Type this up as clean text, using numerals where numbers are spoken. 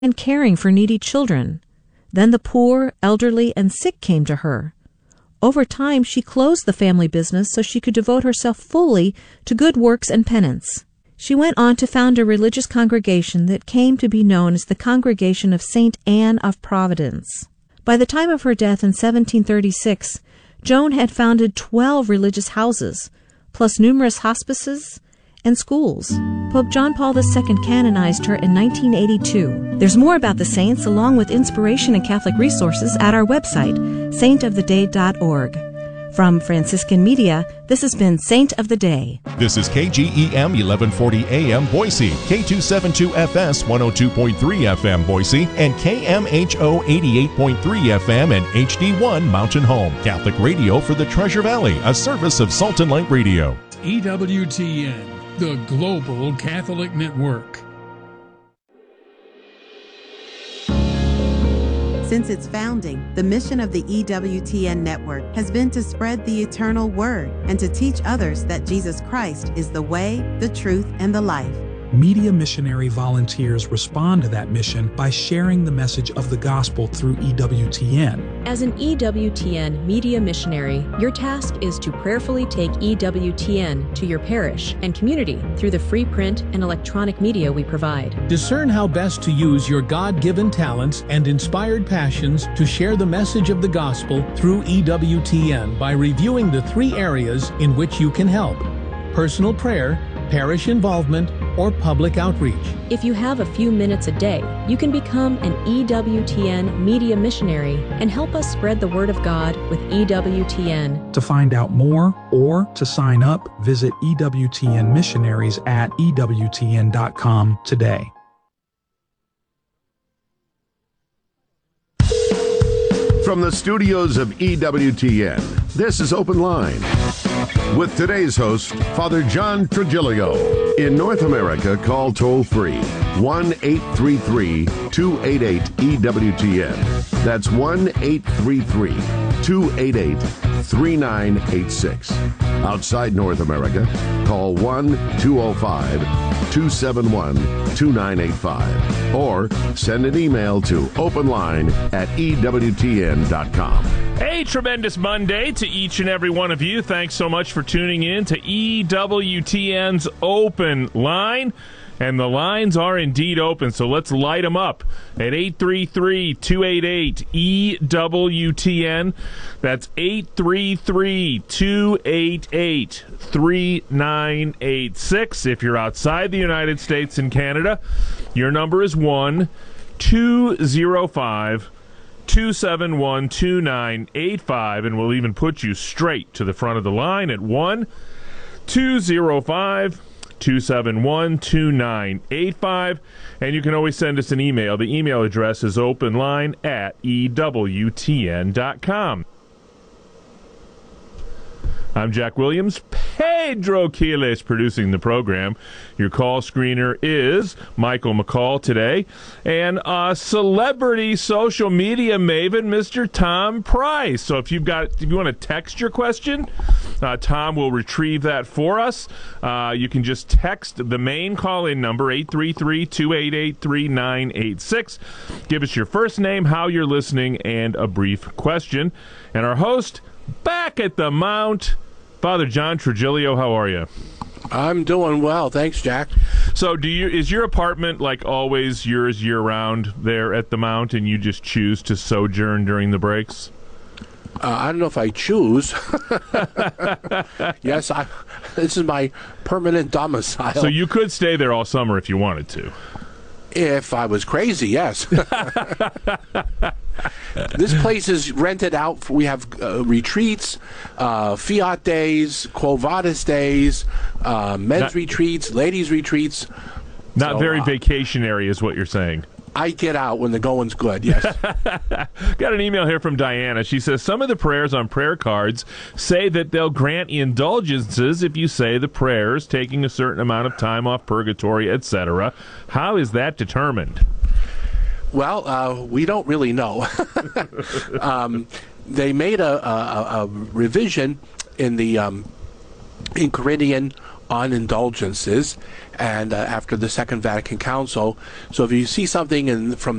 and caring for needy children. Then the poor, elderly, and sick came to her. Over time, she closed the family business so she could devote herself fully to good works and penance. She went on to found a religious congregation that came to be known as the Congregation of St. Anne of Providence. By the time of her death in 1736, Joan had founded 12 religious houses, plus numerous hospices and schools. Pope John Paul II canonized her in 1982. There's more about the saints, along with inspiration and Catholic resources, at our website, saintoftheday.org. From Franciscan Media, this has been Saint of the Day. This is KGEM 1140 AM Boise, K272FS 102.3 FM Boise, and KMHO 88.3 FM and HD1 Mountain Home. Catholic radio for the Treasure Valley, a service of Salt and Light Radio. EWTN, the Global Catholic Network. Since its founding, the mission of the EWTN network has been to spread the eternal word and to teach others that Jesus Christ is the way, the truth, and the life. Media missionary volunteers respond to that mission by sharing the message of the gospel through EWTN. As an EWTN media missionary, your task is to prayerfully take EWTN to your parish and community through the free print and electronic media we provide. Discern how best to use your God-given talents and inspired passions to share the message of the gospel through EWTN by reviewing the 3 areas in which you can help: personal prayer, parish involvement, or public outreach. If you have a few minutes a day, you can become an EWTN media missionary and help us spread the word of God with EWTN. To find out more or to sign up, visit EWTN missionaries at EWTN.com today. From the studios of EWTN, this is Open Line. With today's host, Father John Trigilio. In North America, call toll-free 1-833-288-EWTN. That's 1-833-288-3986. Outside North America, call 1-205-271-2985. Or send an email to openline@EWTN.com. Hey, tremendous Monday to each and every one of you. Thanks so much for tuning in to EWTN's Open Line. And the lines are indeed open, so let's light them up at 833-288-EWTN. That's 833-288-3986. If you're outside the United States and Canada, your number is 1-205-271-2985, and we'll even put you straight to the front of the line at 1-205-271-2985, and you can always send us an email. The email address is openline@EWTN.com. I'm Jack Williams. Pedro Quiles producing the program. Your call screener is Michael McCall today. And celebrity social media maven, Mr. Tom Price. So if you want to text your question, Tom will retrieve that for us. You can just text the main call-in number, 833-288-3986. Give us your first name, how you're listening, and a brief question. And our host, back at the Mount, Father John Trigilio. How are you? I'm doing well, thanks, Jack. So, is your apartment like always yours year-round there at the Mount, and you just choose to sojourn during the breaks? I don't know if I choose. Yes, this is my permanent domicile. So you could stay there all summer if you wanted to. If I was crazy, yes. This place is rented out. We have retreats, Fiat days, Quo Vadis days, men's retreats, ladies' retreats. Not very vacationary is what you're saying. I get out when the going's good, yes. Got an email here from Diana. She says, some of the prayers on prayer cards say that they'll grant indulgences if you say the prayers, taking a certain amount of time off purgatory, etc. How is that determined? Well, we don't really know. They made a revision in the in Corinthian on indulgences, and after the Second Vatican Council. So if you see something from